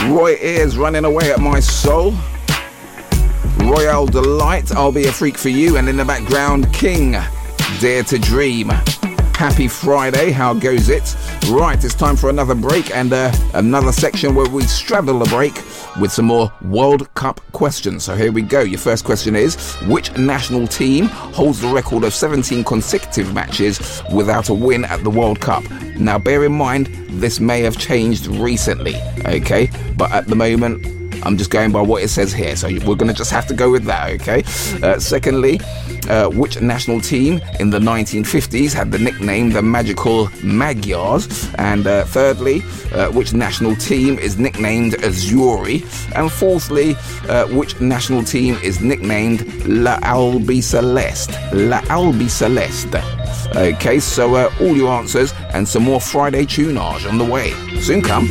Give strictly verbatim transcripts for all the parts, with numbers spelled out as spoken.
Roy Ayers, Running Away at My Soul. Royale Delight, I'll Be a Freak for You. And in the background, King, Dare to Dream. Happy Friday, how goes it? Right, it's time for another break and uh, another section where we straddle the break with some more World Cup questions. So here we go. Your first question is, which national team holds the record of seventeen consecutive matches without a win at the World Cup? Now, bear in mind, this may have changed recently, okay? But at the moment, I'm just going by what it says here, so we're going to just have to go with that, okay? Uh, secondly, uh, which national team in the nineteen fifties had the nickname the Magical Magyars? And uh, thirdly, uh, which national team is nicknamed Azzurri? And fourthly, uh, which national team is nicknamed La Albiceleste? La Albiceleste. Okay, so uh, all your answers and some more Friday tunage on the way. Soon come.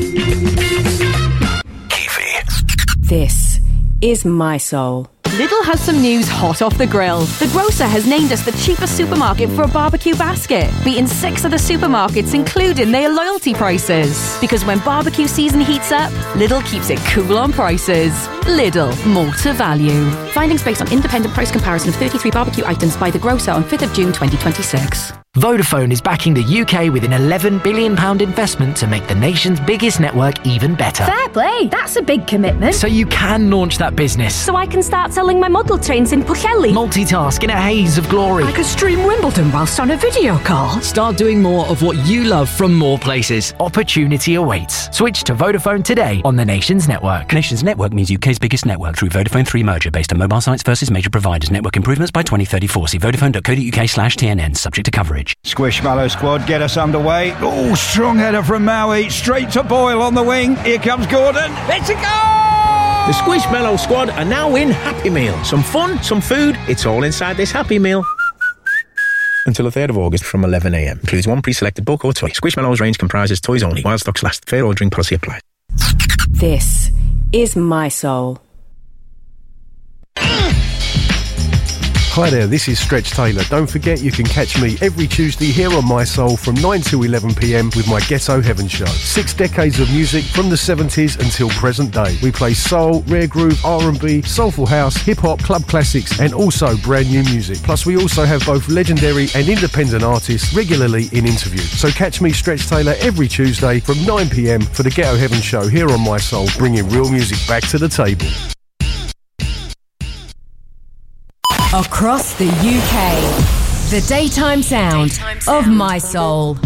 This is My Soul. Lidl has some news hot off the grill. The grocer has named us the cheapest supermarket for a barbecue basket, beating six other supermarkets, including their loyalty prices. Because when barbecue season heats up, Lidl keeps it cool on prices. Lidl, more to value. Findings based on independent price comparison of thirty-three barbecue items by the grocer on fifth of June twenty twenty-six. Vodafone is backing the U K with an eleven billion pounds investment to make the nation's biggest network even better. Fair play, that's a big commitment. So you can launch that business. So I can start selling my model trains in Pwllheli. Multitask in a haze of glory. I could stream Wimbledon whilst on a video call. Start doing more of what you love from more places. Opportunity awaits. Switch to Vodafone today on the nation's network. Nation's network means U K's biggest network through Vodafone three merger based on mobile sites versus major providers. Network improvements by twenty thirty-four. See vodafone.co.uk slash TNN. Subject to coverage. Squishmallow squad get us underway. Oh, strong header from Maui. Straight to Boyle on the wing. Here comes Gordon. It's a goal! The Squishmallow squad are now in Happy Meal. Some fun, some food. It's all inside this Happy Meal. Until the third of August from eleven a m. Includes one pre-selected book or toy. Squishmallow's range comprises toys only. While stocks last. Fair ordering policy applies. This is My Soul. Hi there, this is Stretch Taylor. Don't forget you can catch me every Tuesday here on My Soul from nine to eleven p m with my Ghetto Heaven show. Six decades of music from the seventies until present day. We play soul, rare groove, R and B, soulful house, hip-hop, club classics and also brand new music. Plus we also have both legendary and independent artists regularly in interview. So catch me, Stretch Taylor, every Tuesday from nine p m for the Ghetto Heaven show here on My Soul, bringing real music back to the table. Across the U K, the daytime sound of My Soul.